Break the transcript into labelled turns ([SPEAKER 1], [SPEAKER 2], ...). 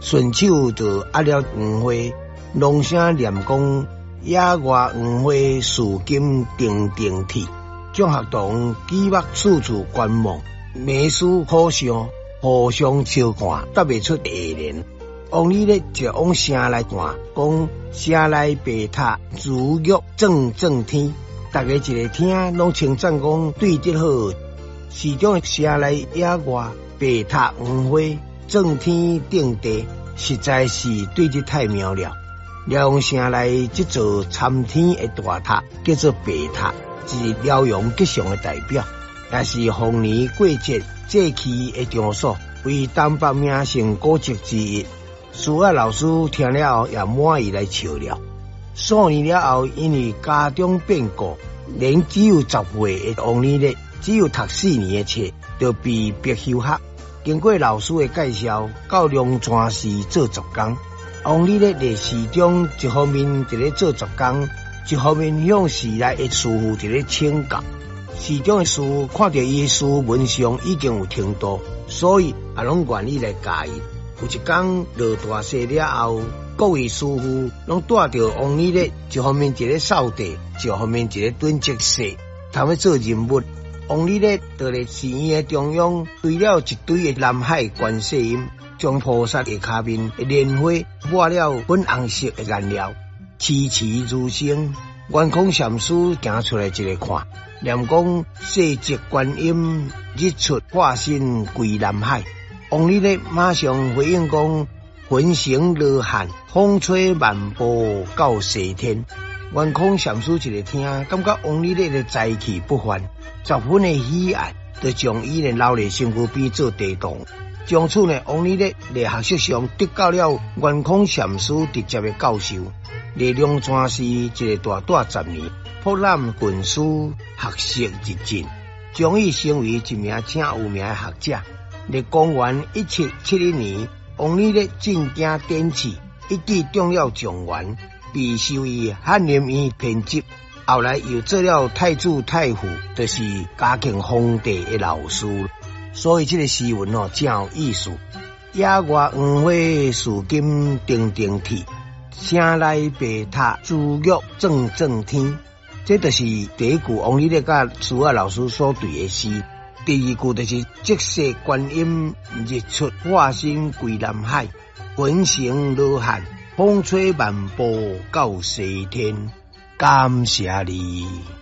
[SPEAKER 1] 顺手就压了黄花，龙声念讲野外黄花树金定定铁，众学童举目四处观望，眉思苦想，互相笑看，答袂出下联。王李咧就往城内看，讲城内白塔如玉正天，大家一个听拢称赞讲对得好。市长城内野外白塔黄花正天定地，实在是对得太妙了。辽阳城内这座参天的大塔叫做白塔，是辽阳吉祥的代表，也是逢年过节祭祀的场所，为东北名胜古迹之一。数学老师听了后也满意来笑了。数年了后，因为家中变故，连只有10岁的王李咧，只有读4年的册，就被逼休学。经过老师的介绍，到龙泉市做杂工。王李咧在市中一方面伫咧做杂工，一方面向市内的师傅伫咧请教。市长的师傅看到伊的书文上已经有程度，所以也拢愿意来教伊。有一天落大雪了后，各位师傅拢带着王李咧，一方面一个扫地，一方面一个蹲积雪，他们做任务。王李咧在咧寺院的中央堆了一堆的南海观世音，将菩萨的下面的莲花抹了粉红色的颜料，凄凄如声。圆空禅师行出来一个看，念讲世极观音日出化身归南海。王李咧马上回应讲：魂形罗汉，风吹万步到西天。圆空禅师一个听，感觉王李咧的才气不凡，十分的喜爱，就将伊咧留在身躯边做地洞。从此呢，王李咧在学识上得到了圆空禅师直接的教授。在龙泉市一个大10年，博览群书，学识日进，终于成为一名正有名的学者。在公元1771年，王李咧进京典赐，一举中了状元，被授予翰林院编辑。后来又做了太子太傅，就是嘉庆皇帝的老师。所以这个诗文真有意思。野外黄花树金定铁，城内白塔珠玉正天。这就是第一句王李咧甲数学老师所对的诗。第二句就是即世观音日出化身归南海，魂形罗汉，风吹万步到西天。感谢你。